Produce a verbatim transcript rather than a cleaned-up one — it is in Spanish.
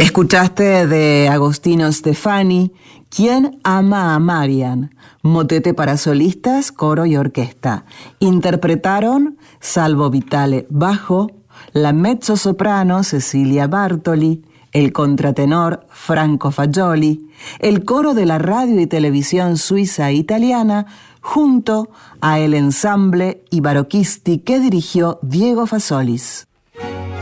Escuchaste de Agostino Stefani, ¿Quién ama a Marian? Motete para solistas, coro y orquesta. Interpretaron Salvo Vitale, bajo, la mezzosoprano Cecilia Bartoli, el contratenor Franco Fagioli, el coro de la radio y televisión suiza e italiana, junto a el ensamble Ibaroquisti que dirigió Diego Fasolis.